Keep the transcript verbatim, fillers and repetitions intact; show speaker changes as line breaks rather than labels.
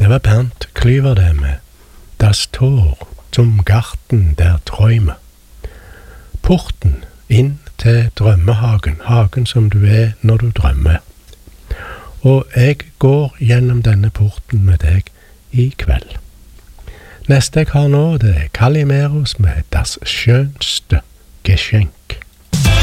var Bernt Klyver det med Das Tor zum Garten der Träume. Porten inn til drømmehagen, hagen som du er når du drømmer. Og jeg går gjennom denne porten med deg i kveld. Neste jeg har nå, det er Kalimeros med Das schönste Geschenk.